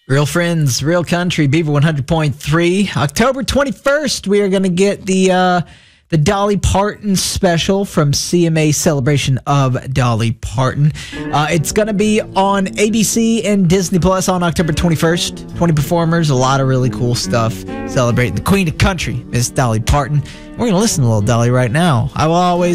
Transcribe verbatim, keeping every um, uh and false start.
Real friends, real country, Beaver one hundred point three. October twenty-first, we are going to get the uh, the Dolly Parton special from C M A Celebration of Dolly Parton. Uh, it's going to be on A B C and Disney Plus on October twenty-first. twenty performers, a lot of really cool stuff celebrating the Queen of Country, Miss Dolly Parton. We're going to listen to little Dolly right now. I will always